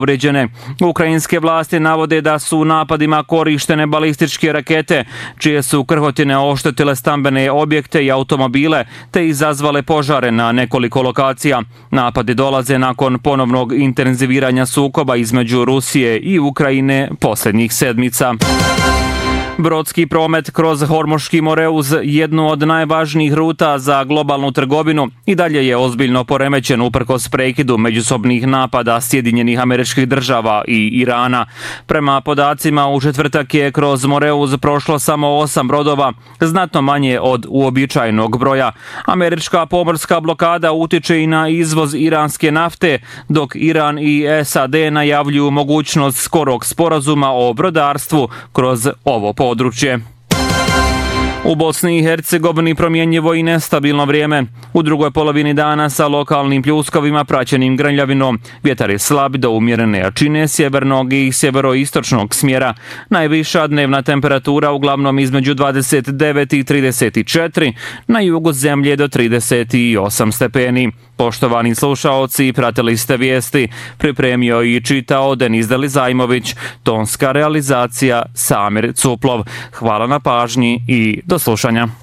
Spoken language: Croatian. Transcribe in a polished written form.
povrijeđene. Ukrajinske vlasti navode da su u napadima korištene balističke rakete, čije su krhotine oštetile stambene objekte i automobile, te izazvale požare na nekoliko lokacija. Napadi dolaze nakon ponovnog intenziviranja sukoba između Rusije i Ukrajine posljednjih sedmica. Brodski promet kroz Hormuški moreuz, jednu od najvažnijih ruta za globalnu trgovinu, i dalje je ozbiljno poremećen uprkos prekidu međusobnih napada Sjedinjenih Američkih Država i Irana. Prema podacima, u četvrtak je kroz moreuz prošlo samo 8 brodova, znatno manje od uobičajenog broja. Američka pomorska blokada utiče i na izvoz iranske nafte, dok Iran i SAD najavljuju mogućnost skorog sporazuma o brodarstvu kroz ovo područje. U Bosni i Hercegovini promjenjivo i nestabilno vrijeme. U drugoj polovini dana sa lokalnim pljuskovima praćenim grmljavinom. Vjetar je slab do umjerene jačine sjevernog i sjeveroistočnog smjera. Najviša dnevna temperatura uglavnom između 29 i 34, na jugu zemlje do 38 stepeni. Poštovani slušaoci, pratili ste vijesti. Pripremio i čitao Denis Delizajmović. Tonska realizacija Samir Cuplov. Hvala na pažnji i do slušanja.